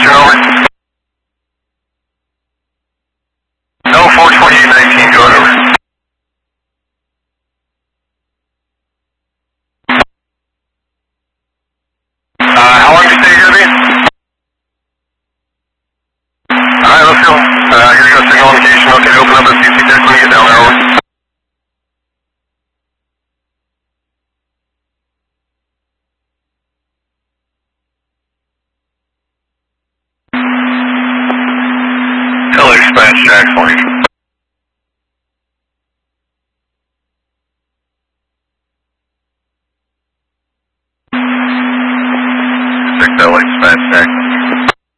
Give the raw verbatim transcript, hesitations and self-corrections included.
Western, over. No, four twenty-eight nineteen, go ahead, over. Uh, how long do you say you're going to be? Alright, let's go. Uh, here you go, signal indication. Okay, open up the C C deck when you get down there, over. Hello, dispatch, Jack, for you.